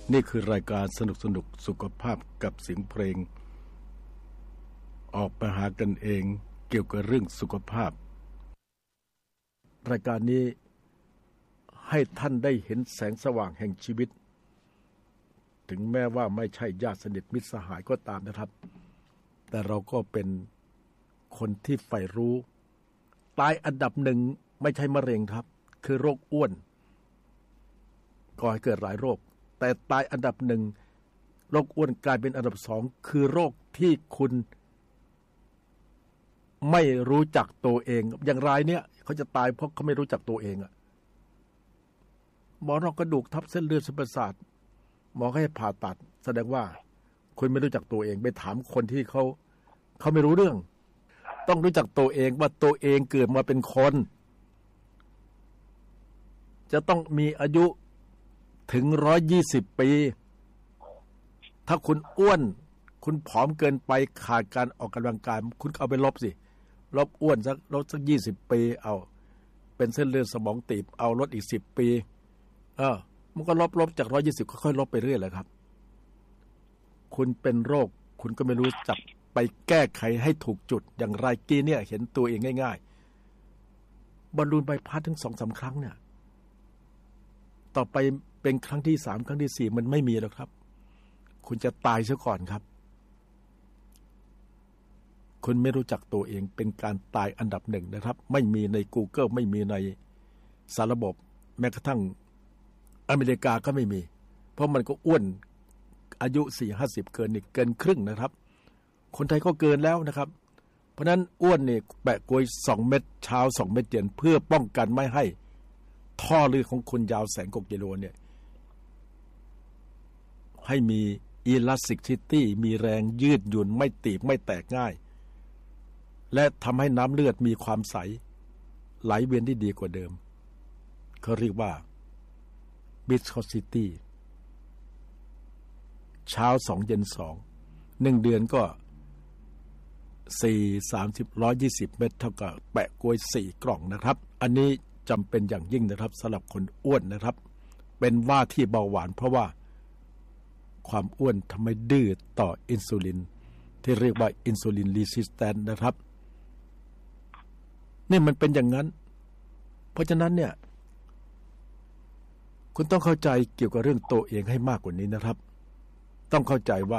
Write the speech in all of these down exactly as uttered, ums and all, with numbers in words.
นี่คือรายการสนุกสนุกสุขภาพกับเสียงเพลงออกไปหากันเองเกี่ยวกับเรื่องสุขภาพรายการนี้ให้ท่านได้เห็นแสงสว่างแห่งชีวิตถึงแม้ว่าไม่ใช่ญาติสนิทมิตรสหายก็ตามนะครับแต่เราก็เป็นคนที่ใฝ่รู้ตายอันดับหนึ่งไม่ใช่มะเร็งครับคือโรคอ้วนก่อให้เกิดหลายโรคแต่ตายอันดับหนึ่งโรคอ้วนกลายเป็นอันดับสองคือโรคที่คุณไม่รู้จักตัวเองอย่างไรเนี่ยเขาจะตายเพราะเขาไม่รู้จักตัวเองอะหมอนรองกระดูกทับเส้นเลือดเส้นประสาทหมอให้ผ่าตัดแสดงว่าคุณไม่รู้จักตัวเองไปถามคนที่เขาเขาไม่รู้เรื่องต้องรู้จักตัวเองว่าตัวเองเกิดมาเป็นคนจะต้องมีอายุถึงร้อยยี่สิบปีถ้าคุณอ้วนคุณผอมเกินไปขาดการออกกำลังกายคุณเอาไปลบสิลบอ้วนสักลดสักยี่สิบปีเอาเป็นเส้นเลือดสมองตีบเอาลดอีกสิบปีเออมันก็ลบลบจากร้อยยี่สิบค่อยๆลบไปเรื่อยแหละครับคุณเป็นโรคคุณก็ไม่รู้จักไปแก้ไขให้ถูกจุดอย่างไรกี้เนี่ยเห็นตัวเองง่ายๆบอลลูนใบพัดถึง สองสาม ครั้งเนี่ยต่อไปเป็นครั้งที่สามครั้งที่สี่มันไม่มีแล้วครับคุณจะตายซะก่อนครับคุณไม่รู้จักตัวเองเป็นการตายอันดับหนึ่งนะครับไม่มีใน Google ไม่มีในสารระบบแม้กระทั่งอเมริกาก็ไม่มีเพราะมันก็อ้วนอายุ สี่ห้าสิบ เกินนี่เกินครึ่งนะครับคนไทยก็เกินแล้วนะครับเพราะนั้นอ้วนนี่แปะกล้วยสองเม็ดเช้าสองเม็ดเย็นเพื่อป้องกันไม่ให้ท่อเลือดของคุณยาวแสนกว่ากิโลเนี่ยให้มี elasticity มีแรงยืดหยุ่นไม่ตีบไม่แตกง่ายและทำให้น้ำเลือดมีความใสไหลเวียนได้ดีกว่าเดิมเขาเรียกว่า viscosity เช้าสองเย็นสองหนึ่งเดือนก็สี่ สามสิบ หนึ่งร้อยยี่สิบเม็ดเท่ากับแปะกล้วยสี่กล่องนะครับอันนี้จำเป็นอย่างยิ่งนะครับสำหรับคนอ้วนนะครับเป็นว่าที่เบาหวานเพราะว่าความอ้วนทำให้ดื้อต่ออินซูลินที่เรียกว่าอินซูลินรีสิสแตนต์นะครับนี่มันเป็นอย่างนั้นเพราะฉะนั้นเนี่ยคุณต้องเข้าใจเกี่ยวกับเรื่องตัวเองให้มากกว่านี้นะครับต้องเข้าใจว่า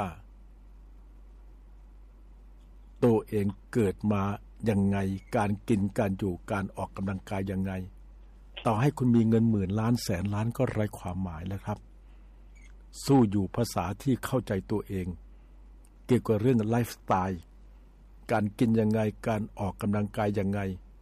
ตัวเองเกิดมายังไงการกินการอยู่การออกกำลังกายยังไงต่อให้คุณมีเงินหมื่นล้านแสนล้านก็ไร้ความหมายแล้วครับสู้อยู่ภาษาที่เข้าใจตัวเองเกี่ยวกับเรื่องไลฟ์สไตล์การกินยังไงการออกกำลังกายยังไง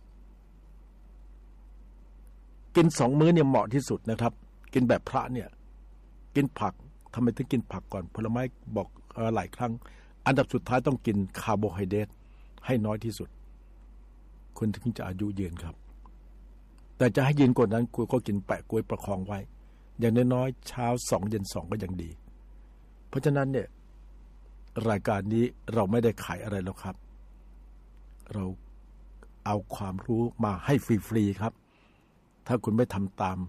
กินสองมื้อเนี่ยเหมาะที่สุดนะครับกินแบบพระเนี่ยกินผักทำไมถึงกินผักก่อนผลไม้บอกหลายครั้งอันดับสุดท้ายต้องกินคาร์โบไฮเดรตให้น้อยที่สุดคุณถึงจะอายุยืนครับแต่จะให้ยืนกว่านั้นคุณก็กินแปะกล้วยประคองไว้อย่างน้อยๆเช้าสองเย็นสองก็ยังดีเพราะฉะนั้นเนี่ยรายการนี้เราไม่ได้ขายอะไรแล้วครับเราเอาความรู้มาให้ฟรีๆครับถ้าคุณไม่ทำตาม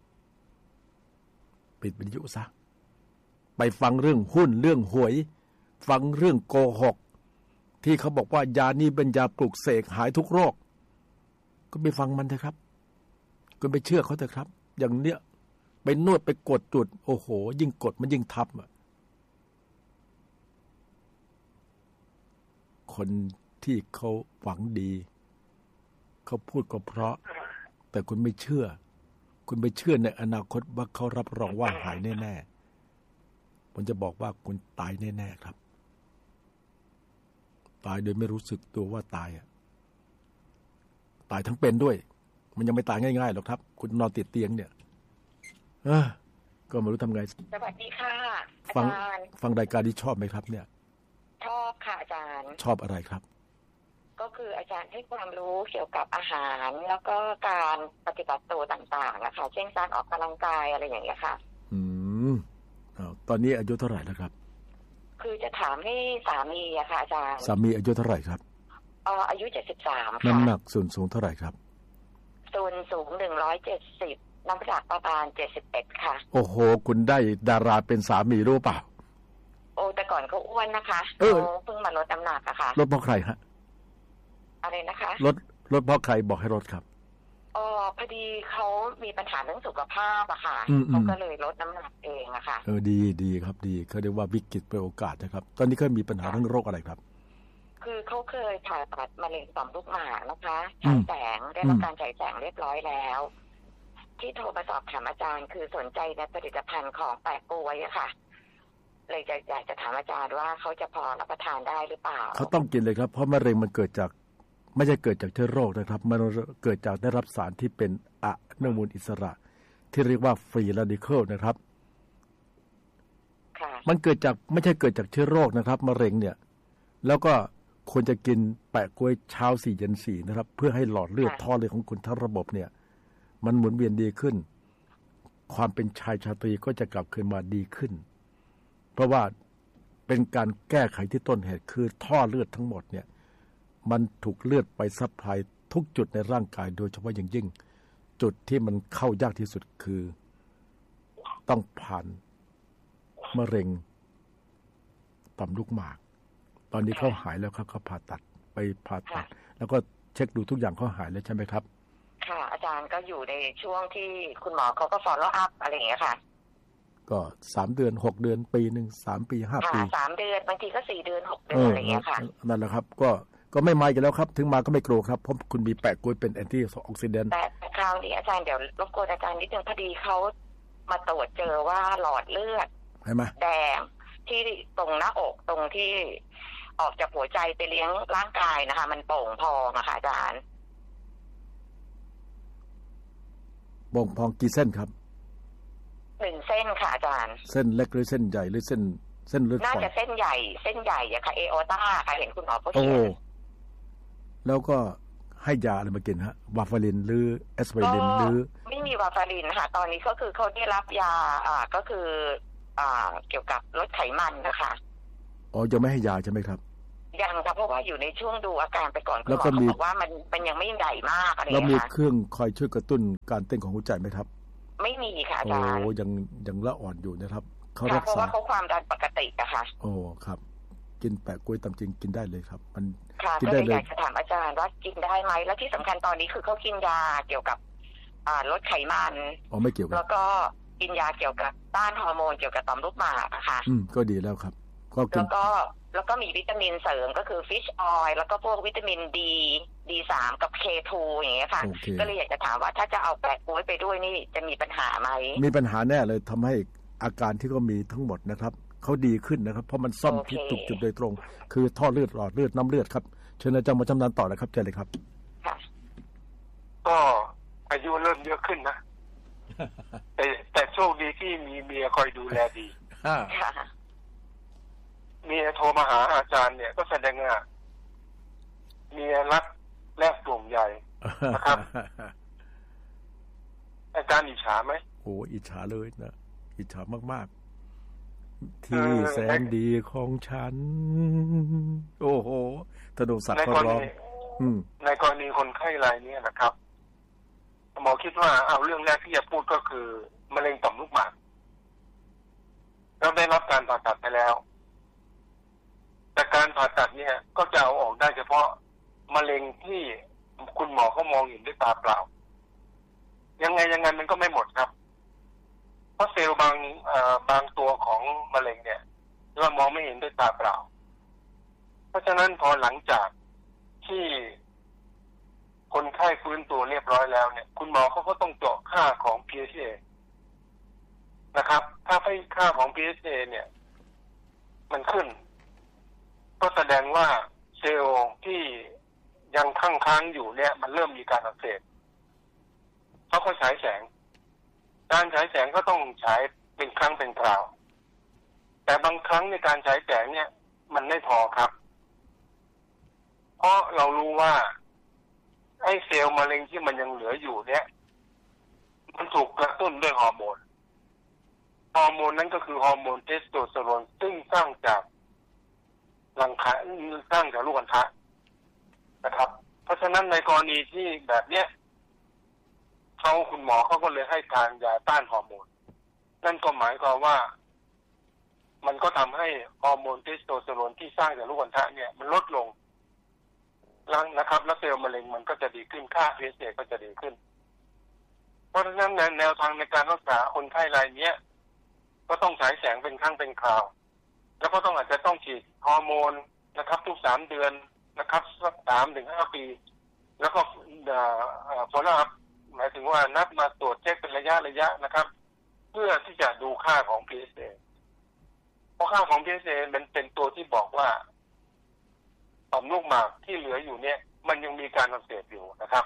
ปิดวิทยุซะไปฟังเรื่องหุ้นเรื่องหวยฟังเรื่องโกหกที่เขาบอกว่ายานี้เป็นยาปลุกเสกหายทุกโรคก็ไปฟังมันเถอะครับคุณไปเชื่อเขาเถอะครับอย่างเนี้ยไปนวดไปกดจุดโอ้โหยิ่งกดมันยิ่งทับอ่ะคนที่เขาหวังดีเขาพูดก็เพราะแต่คุณไม่เชื่อคุณไปเชื่อในอนาคตว่าเขารับรองว่าหายแน่ๆผมจะบอกว่าคุณตายแน่ๆครับตายโดยไม่รู้สึกตัวว่าตายอ่ะตายทั้งเป็นด้วยมันยังไม่ตายง่ายๆหรอกครับคุณนอนติดเตียงเนี่ยเออก็ไม่รู้ทำไงสวัสดีค่ะอาจารย์ฟังรายการที่ชอบไหมครับเนี่ยชอบค่ะอาจารย์ชอบอะไรครับก็คืออาจารย์ให้ความรู้เกี่ยวกับอาหารแล้วก็การปฏิบัติตัวต่างๆนะคะเช่นการออกกำลังกายอะไรอย่างเงี้ยค่ะอืมอ้าวตอนนี้อายุเท่าไหร่แล้วครับคือจะถามให้สามีอะค่ะอาจารย์สามีอายุเท่าไหร่ครับอ๋ออายุเจ็ดสิบสามค่ะน้ำหนักส่วนสูงเท่าไหร่ครับส่วนสูงหนึ่งร้อยเจ็ดสิบน้ำหนักประมาณเจ็ดสิบเอ็ดค่ะโอ้โหคุณได้ดาราเป็นสามีรู้เปล่าโอ้แต่ก่อนเขาอ้วนนะคะเออเพิ่งมาลดน้ำหนักอะค่ะลดเพราะใครฮะอะไรนะคะลดลดเพราะใครบอกให้ลดครับอ๋อพอดีเขามีปัญหาเรื่องสุขภาพอะค่ะเขาก็เลยลดน้ำหนักเองอะค่ะเออดีดีครับดีเขาเรียกว่าวิกฤตเป็นโอกาสนะครับตอนนี้เขามีปัญหาเรื่องโรคอะไรครับคือเขาเคยผ่าตัดมะเร็งต่อมลูกหมากนะคะฉายแสงได้รับการฉายแสงเรียบร้อยแล้วที่โทรมาสอบถามอาจารย์คือสนใจในผลิตภัณฑ์ของแปะกล้วยอะค่ะเลยจะอยากจะถามอาจารย์ว่าเขาจะพอรับประทานได้หรือเปล่าเขาต้องกินเลยครับเพราะมะเร็งมันเกิดจากไม่ใช่เกิดจากเชื้อโรคนะครับมันเกิดจากได้รับสารที่เป็นอนุมูลอิสระที่เรียกว่าฟรีเรดิเคิลนะครับมันเกิดจากไม่ใช่เกิดจากเชื้อโรคนะครับมะเร็งเนี่ยแล้วก็ควรจะกินแปะกล้วยเช้าสี่เย็นสี่นะครับเพื่อให้หลอดเลือดท่อเลือดของคุณทั้งระบบเนี่ยมันหมุนเวียนดีขึ้นความเป็นชายชาตรีก็จะกลับคืนมาดีขึ้นเพราะว่าเป็นการแก้ไขที่ต้นเหตุคือท่อเลือดทั้งหมดเนี่ยมันถูกเลือดไปซัพพลายทุกจุดในร่างกายโดยเฉพาะอย่างยิ่งจุดที่มันเข้ายากที่สุดคือต้องผ่านมะเร็งต่อมลูกหมากตอนนี้เขาหายแล้วครับเขาผ่าตัดไปผ่าตัดแล้วก็เช็คดูทุกอย่างเขาหายแล้วใช่ไหมครับค่ะอาจารย์ก็อยู่ในช่วงที่คุณหมอเขาก็ follow up อะไรอย่างเงี้ยค่ะก็สามเดือนหกเดือนปีหนึ่งสามปีห้าปีสามเดือนบางทีก็สี่เดือนหกเดือนอะไรอย่างเงี้ยค่ะนั่นแหละครับก็ก็ไม่มากันแล้วครับถึงมาก็ไม่กลัวครับเพราะคุณมีแปะกล้วยเป็นแอนตี้ออกซิแดนต์แต่คราวนี้อาจารย์เดี๋ยวรบกวนอาจารย์นิดนึงพอดีเขามาตรวจเจอว่าหลอดเลือดใช่ไหมแดงที่ตรงหน้าอกตรงที่ออกจากหัวใจไปเลี้ยงร่างกายนะคะมันโป่งพองอะค่ะอาจารย์โป่งพองกี่เส้นครับหนึ่งเส้นค่ะอาจารย์เส้นเล็กหรือเส้นใหญ่หรือเส้นเส้นเลือดฝอยน่าจะเส้นใหญ่เส้นใหญ่อะค่ะเอโอต้าค่ะเห็นคุณหมอเขาเขียนแล้วก็ให้ยาอะไรมากินฮะวาฟารินหรือแอสไพรินหรือไม่มีวาฟารินค่ะตอนนี้ก็คือเขาได้รับยาอ่าก็คืออ่าเกี่ยวกับลดไขมันนะคะอ๋อยังไม่ให้ยาใช่ไหมครับยังครับเพราะว่าอยู่ในช่วงดูอาการไปก่อนคุณหมอเขาบอกว่ามันมันยังไม่ใหญ่มากอะไรอย่างเงี้ยแล้วมีเครื่องคอยช่วยกระตุ้นการเต้นของหัวใจไหมครับไม่มีค่ะอาจารย์โอ้ยังยังละอ่อนอยู่นะครับเขารักษาเพราะว่าเขาความดันปกติอะค่ะโอ้ครับกินแปะกล้วยตามจริงกินได้เลยครับมันกินได้เลยอยากจะถามอาจารย์ว่ากินได้ไหมแล้วที่สำคัญตอนนี้คือเขากินยาเกี่ยวกับอ่าลดไขมันอ๋อไม่เกี่ยวกันแล้วก็กินยาเกี่ยวกับต้านฮอร์โมนเกี่ยวกับต่อมลูกหมากอะค่ะอืมก็ดีแล้วครับก็แล้วก็แล้วก็มีวิตามินเสริมก็คือฟิชออยล์แล้วก็พวกวิตามินดีดีสามกับเคทูอย่างเงี้ยค่ะก็เลยอยากจะถามว่าถ้าจะเอาแปะกล้วยไปด้วยนี่จะมีปัญหาไหมมีปัญหาแน่เลยทำให้อาการที่เขามีทั้งหมดนะครับเขาดีขึ้นนะครับเพราะมันซ่อมที่ถูกจุดโดยตรงคือท่อเลือดหลอดเลือดน้ำเลือดครับเชิญอาจารย์มาชำนาญต่อเลยครับเชิญเลยครับค่ะก็อายุเริ่มเยอะขึ้นนะแต่แต่โชคดีที่มีเมียคอยดูแลดีเมียโทรมาหาอาจารย์เนี่ยก็แสดงว่าเมียรักแลกปวงใหญ่นะครับอาจารย์อิจฉาไหมโอ้อิจฉาเลยนะอิจฉามากๆที่แสนดีของฉันโอ้โหธนงศักดิ์ก็ร้องในกรณีคนไข้รายนี้นะครับหมอคิดว่าเอาเรื่องแรกที่จะพูดก็คือมะเร็งต่อมลูกหมากเราได้รับการผ่าตัดไปแล้วแต่การผ่าตัดเนี่ยก็จะเอาออกได้เฉพาะมะเร็งที่คุณหมอเขามองเห็นด้วยตาเปล่ายังไงยังไงมันก็ไม่หมดครับเพราะเซลล์บางบางตัวของมะเร็งเนี่ยเรามองไม่เห็นด้วยตาเปล่าเพราะฉะนั้นพอหลังจากที่คนไข้ฟื้นตัวเรียบร้อยแล้วเนี่ยคุณหมอเขาก็ต้องเจาะค่าของ พี เอช เอ นะครับถ้าให้ค่าของ พี เอช เอ เนี่ยมันขึ้นก็แสดงว่าเซลล์ที่ยังค้างค้างอยู่เนี่ยมันเริ่มมีการอักเสบเขาก็ฉายแสงการฉายแสงก็ต้องฉายเป็นครั้งเป็นคราวแต่บางครั้งในการฉายแสงเนี่ยมันไม่พอครับเพราะเรารู้ว่าไอ้เซลล์มะเร็งที่มันยังเหลืออยู่เนี่ยมันถูกกระตุ้นด้วยฮอร์โมนฮอร์โมนนั้นก็คือฮอร์โมนเทสโทสเตอโรนซึ่งสร้างจากรังไข่สร้างจากลูกอัณฑะนะครับเพราะฉะนั้นในกรณีที่แบบเนี้ยเขาคุณหมอเขาก็เลยให้ทานยาต้านฮอร์โมนนั่นก็หมายความว่ามันก็ทำให้ฮอร์โมนเทสโทสเตอโรนที่สร้างจากลูกอัณฑะเนี่ยมันลดลงแล้วนะครับแล้วเซลล์มะเร็งมันก็จะดีขึ้นค่า พี เอส เอ ก็จะดีขึ้นเพราะฉะนั้นแนวทางในการรักษาคนไข้รายนี้ก็ต้องฉายแสงเป็นครั้งเป็นคราวแล้วก็ต้องอาจจะต้องฉีดฮอร์โมนนะครับทุกสามเดือนนะครับสักสามถึงห้าปีแล้วก็ผลลัพธ์หมายถึงว่านัดมาตรวจเช็คเป็นระยะระยะนะครับเพื่อที่จะดูค่าของ พี เอส เอ เพราะค่าของ พี เอส เอ มันเป็นตัวที่บอกว่าต่อมลูกหมากที่เหลืออยู่เนี่ยมันยังมีการอักเสบอยู่นะครับ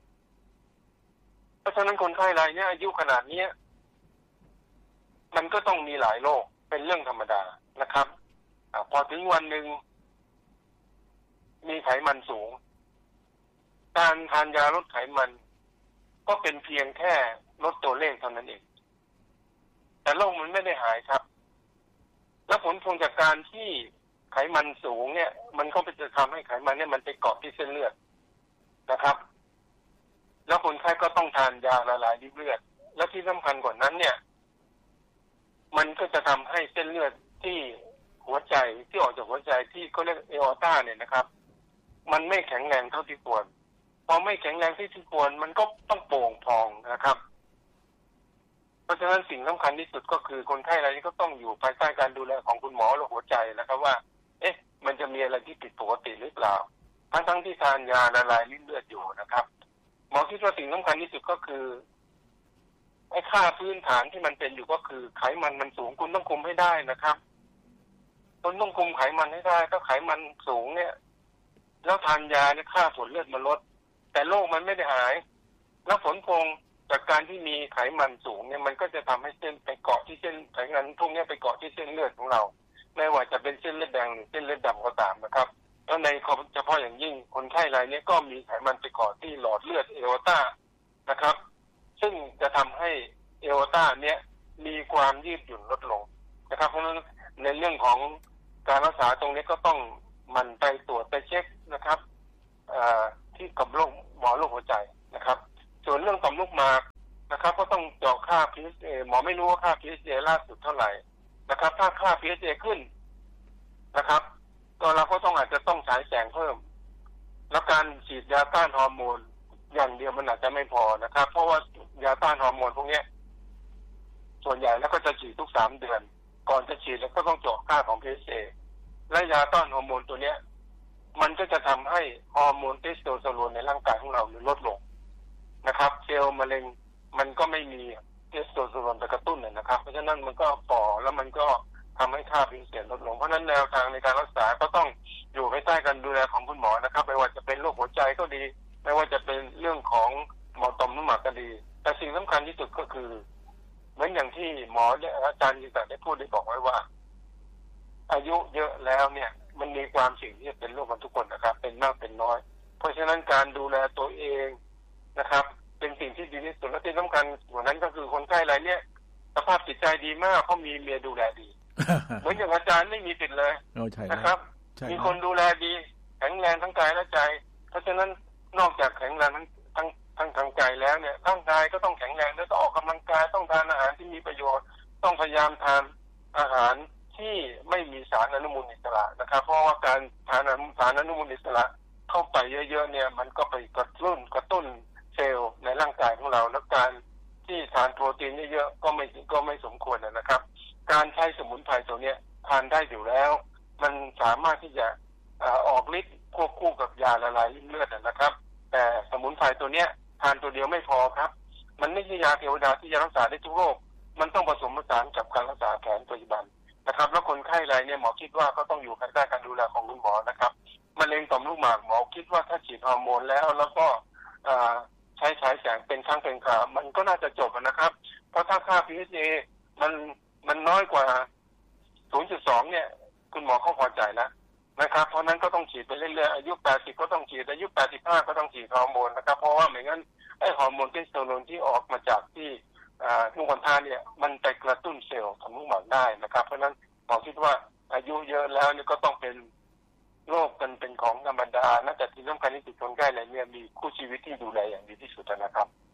เพราะฉะนั้นคนไข้รายนี้อายุขนาดนี้มันก็ต้องมีหลายโรคเป็นเรื่องธรรมดานะครับอพอถึงวันหนึ่งมีไขมันสูงการทานยาลดไขมันก็เป็นเพียงแค่ลดตัวเลขเท่านั้นเองแต่โรคมันไม่ได้หายครับและผลพวงจากการที่ไขมันสูงเนี่ยมันก็จะทำให้ไขมันเนี่ยมันไปเกาะที่เส้นเลือดนะครับแล้วคนไข้ก็ต้องทานยาละลายริ่มเลือดและที่สำคัญกว่านั้นเนี่ยมันก็จะทำให้เส้นเลือดที่หัวใจที่ออกจากหัวใจที่เขาเรียกเออร์ต้าเนี่ยนะครับมันไม่แข็งแรงเท่าที่ควรพอไม่แข็งแรงที่ที่ควรมันก็ต้องโป่งพองนะครับเพราะฉะนั้นสิ่งสำคัญที่สุดก็คือคนไข้รายนี้ก็ต้องอยู่ภายใต้การดูแลของคุณหมอโรคหัวใจนะครับว่าเอ๊ะมันจะมีอะไรที่ผิดปกติหรือเปล่าทั้งทั้งที่ทานยาละลายริ่มเลือดอยู่นะครับหมอคิดว่าสิ่งสำคัญที่สุดก็คือไอ้ค่าพื้นฐานที่มันเป็นอยู่ก็คือไขมันมันสูงคุณต้องคุมให้ได้นะครับคุณต้องคุมไขมันให้ได้ถ้าไขมันสูงเนี่ยแล้วทานยาเนี่ยค่าผลเลือดมันลดแต่โรคมันไม่ได้หายแล้วผลพวงจากการที่มีไขมันสูงเนี่ยมันก็จะทำให้เส้นไปเกาะที่เส้นไขมันพวกนี้ไปเกาะที่เส้นเลือดของเราไม่ว่าจะเป็นเส้นเลือดแดงหรือเส้นเลือดดำก็ตามนะครับแล้วในเฉพาะอย่างยิ่งคนไข้รายนี้ก็มีไขมันไปเกาะที่หลอดเลือดเอโอต้านะครับซึ่งจะทำให้เอโอต้าเนี่ยมีความยืดหยุ่นลดลงนะครับเพราะฉะนั้นในเรื่องของการรักษาตรงนี้ก็ต้องมันไปตรวจไปเช็คนะครับที่กับโรคหมอโรคหัวใจนะครับส่วนเรื่องต่อมลูกหมากนะครับก็ต้องเจาะค่า พี เอส เอ หมอไม่รู้ว่าค่า พี เอส เอ ล่าสุดเท่าไหร่นะครับถ้าค่า พี เอส เอ ขึ้นนะครับก็เราก็ต้องอาจจะต้องฉายแสงเพิ่มแล้วการฉีดยาต้านฮอร์โมนอย่างเดียวมันอาจจะไม่พอนะครับเพราะว่ายาต้านฮอร์โมนพวกนี้ส่วนใหญ่แล้วก็จะฉีดทุกสามเดือนก่อนจะฉีดแล้วก็ต้องเจาะค่าของ พี เอส เอ และยาต้านฮอร์โมนตัวเนี้ยมันก็จะทำให้ฮอร์โมนเทสโทสเตอโรนในร่างกายของเราลดลงนะครับเซลล์มะเร็งมันก็ไม่มีเทสโทสเตอโรนไปกระตุ้นนะครับเพราะฉะนั้นมันก็ฝ่อแล้วมันก็ทำให้ค่า พี เอส เอ ลดลงเพราะฉะนั้นแนวทางในการรักษาก็ต้องอยู่ภายใต้การดูแลของคุณหมอนะครับไม่ว่าจะเป็นโรคหัวใจก็ดีไม่ว่าจะเป็นเรื่องของหมอต่อมลูกหมากก็ดีแต่สิ่งสำคัญที่สุดก็คือเหมือนอย่างที่หมออาจารย์ยิ่งศักดิ์ได้พูดได้บอกไว้ว่าอายุเยอะแล้วเนี่ยมันมีความเสี่ยงที่จะเป็นโรคกันทุกคนนะครับเป็นมากเป็นน้อยเพราะฉะนั้นการดูแลตัวเองนะครับเป็นสิ่งที่ดีที่สุดและที่สำคัญกว่านั้นก็คือคนไข้รายนี้สภาพจิตใจดีมากเขามีเมียดูแลดี เหมือนอย่างอาจารย์ไม่มีผิดเลยนะครับมีคนดูแลดีแข็งแรงทั้งกายและใจเพราะฉะนั้นนอกจากแข็งแรงทั้งทั้งทั้งทางกายแล้วเนี่ยร่างกายก็ต้องแข็งแรงแล้วต้องออกกำลังกายต้องทานอาหารที่มีประโยชน์ต้องพยายามทานอาหารที่ไม่มีสารอนุมูลอิสระนะครับเพราะว่าการทานสารอนุมูลอิสระเข้าไปเยอะๆเนี่ยมันก็ไปกระตุ้นกระตุ้นเซลล์ในร่างกายของเราและการที่ทานโปรตีนเยอะๆก็ไม่ก็ไม่สมควรนะครับการใช้สมุนไพรตัวนี้ทานได้อยู่แล้วมันสามารถที่จะออกฤทธิ์ควบคู่กับยาละลายริ่มเลือดนะครับแต่สมุนไพรตัวนี้ทานตัวเดียวไม่พอครับมันไม่ใช่ยาเทวดาที่จะรักษาได้ทุกโรคมันต้องผสมผสานกับการรักษาแผนปัจจุบันนะครับแล้วคนไข้รายเนี่ยหมอคิดว่าก็ต้องอยู่ภายใต้การดูแลของคุณหมอนะครับมะเร็งต่อมลูกหมากหมอคิดว่าถ้าฉีดฮอร์โมนแล้วแล้วก็ใช้ฉายแสงเป็นครั้งเป็นคราวมันก็น่าจะจบนะครับเพราะถ้าค่า พี เอส เอ มันมันน้อยกว่า ศูนย์จุดสอง เนี่ยคุณหมอเขาพอใจแล้วนะครับเพราะนั้นก็ต้องฉีดไปเรื่อยๆอายุแปดสิบก็ต้องฉีดอายุแปดสิบห้าก็ต้องฉีดฮอร์โมนนะครับเพราะว่าไม่งั้นไอ้ฮอร์โมนเทสโทสเตอโรนที่ออกมาจากที่ลูกอัณฑะเนี่ยมันไปกระตุ้นเซลล์ของลูกหมากได้นะครับเพราะนั้นหมอคิดว่าอายุเยอะแล้วนี่ก็ต้องเป็นโรคกันเป็นของธรรมดาน่าจะที่สำคัญที่สุดคนใกล้เลยเนี่ยมีคู่ชีวิตที่ดูแลอย่างดีที่สุดนะครับ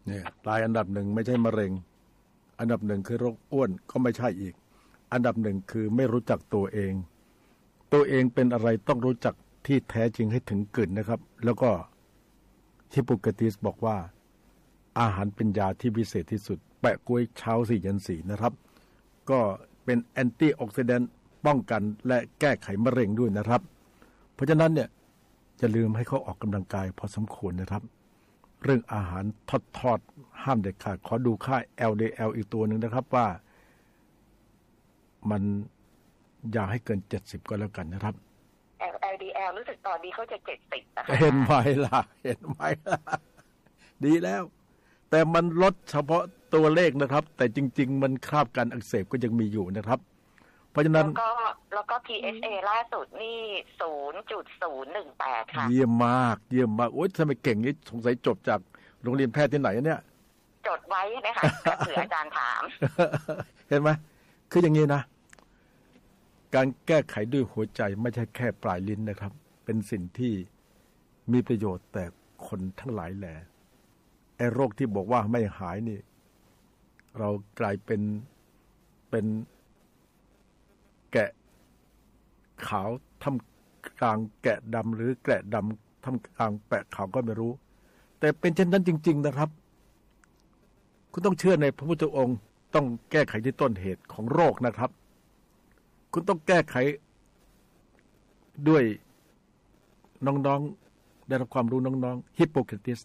เนี่ยตายอันดับหนึ่งไม่ใช่มะเร็งอันดับหนึ่งคือโรคอ้วนก็ไม่ใช่อีกอันดับหนึ่งคือไม่รู้จักตัวเองตัวเองเป็นอะไรต้องรู้จักที่แท้จริงให้ถึงกึ่นนะครับแล้วก็ฮิปโปเครติสบอกว่าอาหารเป็นยาที่พิเศษที่สุดแปะกล้วยเช้าสี่ยันสี่นะครับก็เป็นแอนตี้ออกซิแดนต์ป้องกันและแก้ไขมะเร็งด้วยนะครับเพราะฉะนั้นเนี่ยจะลืมให้เขาออกกำลังกายพอสมควรนะครับเรื่องอาหารทอดทอดห้ามเด็ดขาดขอดูค่า แอล ดี แอล อีกตัวหนึ่งนะครับว่ามันอย่าให้เกินเจ็ดสิบก็แล้วกันนะครับแอล ดี แอล รู้สึกตอนนี้เขาจะเจ็ดสิบนะคะเห็นไหมล่ะเห็นไหมล่ะดีแล้วแต่มันลดเฉพาะตัวเลขนะครับแต่จริงๆมันคราบการอักเสบก็ยังมีอยู่นะครับเพราะฉะนั้นแล้วก็แล้วก็ พี เอส เอ ล่าสุดนี่ ศูนย์จุดศูนย์หนึ่งแปด ค่ะเยี่ยมมากเยี่ยมมากโอ๊ยทำไมเก่งนี่สงสัยจบจากโรงเรียนแพทย์ที่ไหนเนี่ยจดไว้นะคะเผื่ออาจารย์ถามเห็นไหมคืออย่างนี้นะการแก้ไขด้วยหัวใจไม่ใช่แค่ปลายลิ้นนะครับเป็นสิ่งที่มีประโยชน์แต่คนทั้งหลายแหละไอ้โรคที่บอกว่าไม่หายนี่เรากลายเป็นเป็นแกะขาวทำกลางแกะดำหรือแกะดำทำกลางแปะขาวก็ไม่รู้แต่เป็นเช่นนั้นจริงๆนะครับคุณต้องเชื่อในพระพุทธองค์ต้องแก้ไขที่ต้นเหตุของโรคนะครับคุณต้องแก้ไขด้วยน้องๆได้รับความรู้น้องๆฮิปโปเครติส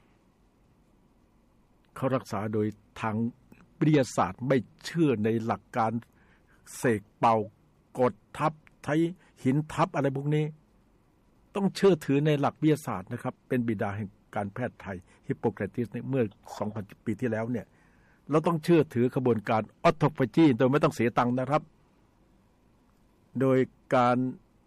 เขารักษาโดยทางวิทยาศาสตร์ไม่เชื่อในหลักการเสกเป่ากดทับใช้หินทับอะไรพวกนี้ต้องเชื่อถือในหลักวิทยาศาสตร์นะครับเป็นบิดาแห่งการแพทย์ไทยฮิปโปเครติสเมื่อ สองพัน ปีที่แล้วเนี่ยเราต้องเชื่อถือกระบวนการออโตโฟจีโดยไม่ต้องเสียตังค์นะครับโดยการ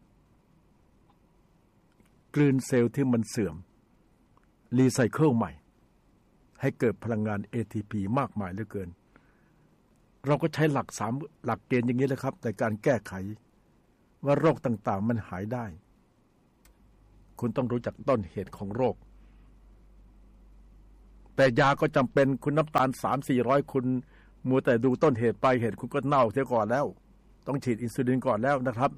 กลืนเซลล์ที่มันเสื่อมรีไซเคิลใหม่ให้เกิดพลังงาน เอ ที พี มากมายเหลือเกินเราก็ใช้หลักสามหลักเกณฑ์อย่างนี้แหละครับในการแก้ไขว่าโรคต่างๆมันหายได้คุณต้องรู้จักต้นเหตุของโรคแต่ยาก็จำเป็นคุณน้ำตาล สามถึงสี่ร้อย คุณมัวแต่ดูต้นเหตุปลายเหตุคุณก็เน่าเสียก่อนแล้วต้องฉีดอินซูลินก่อนแล้วนะครับ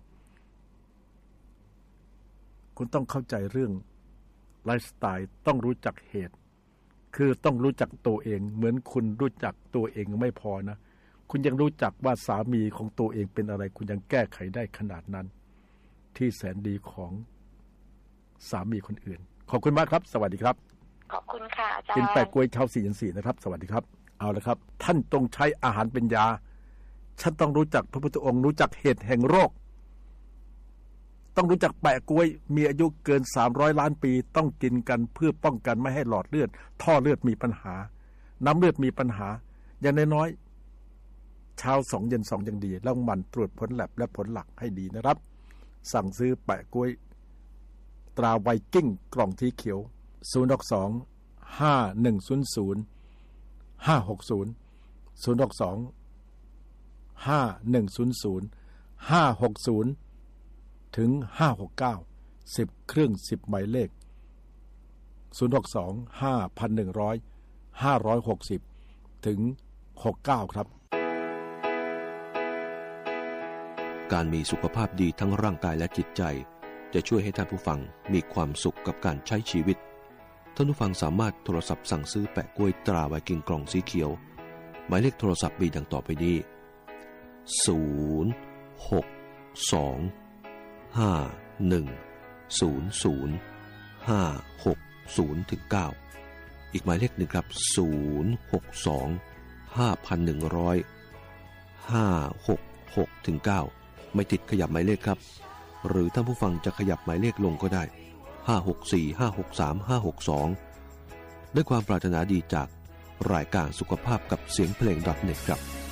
คุณต้องเข้าใจเรื่องไลฟ์สไตล์ต้องรู้จักเหตุคือต้องรู้จักตัวเองเหมือนคุณรู้จักตัวเองไม่พอนะคุณยังรู้จักว่าสามีของตัวเองเป็นอะไรคุณยังแก้ไขได้ขนาดนั้นที่แสนดีของสามีคนอื่นขอบคุณมากครับสวัสดีครับขอบคุณค่ะอาจารย์กินแปะกล้วยเช้าสี่ยันสี่นะครับสวัสดีครับเอาละครับท่านต้องใช้อาหารเป็นยาฉันต้องรู้จักพระพุทธองค์รู้จักเหตุแห่งโรคต้องรู้จักแปะกล้วยมีอายุเกินสามร้อยล้านปีต้องกินกันเพื่อป้องกันไม่ให้หลอดเลือดท่อเลือดมีปัญหาน้ำเลือดมีปัญหาอย่างน้อยๆเช้าสองเย็นสองยังดีแล้วหมั่นตรวจผลแลบและผลหลักให้ดีนะครับสั่งซื้อแปะกล้วยตราไวกิ้งกล่องสีเขียวศูนย์ หก สอง ห้า หนึ่ง ศูนย์ ศูนย์ ห้า หก ศูนย์ ศูนย์ หก สอง ห้า หนึ่ง ศูนย์ ศูนย์ ห้า หก ศูนย์ถึงห้า หก เก้า สิบเครื่องสิบหมายเลขศูนย์ หก สอง ห้า หนึ่ง ศูนย์ ห้า หก ศูนย์ถึงหกสิบเก้าครับการมีสุขภาพดีทั้งร่างกายและจิตใจจะช่วยให้ท่านผู้ฟังมีความสุขกับการใช้ชีวิตท่านผู้ฟังสามารถโทรศัพท์สั่งซื้อแปะกล้วยตราไวกิ้งกล่องสีเขียวหมายเลขโทรศัพท์มีดังต่อไปนี้ศูนย์ หก สอง ห้า หนึ่ง ศูนย์ ศูนย์ ห้า หก ศูนย์ถึงเก้าอีกหมายเลขหนึ่งครับศูนย์ หก สอง ห้า หนึ่ง ศูนย์ ห้า หก หกถึงเก้าไม่ติดขยับหมายเลขครับหรือท่านผู้ฟังจะขยับหมายเลขลงก็ได้ห้า หก สี่ ห้า หก สาม ห้า หก สองด้วยความปรารถนาดีจากรายการสุขภาพกับเสียงเพลง .net ครับ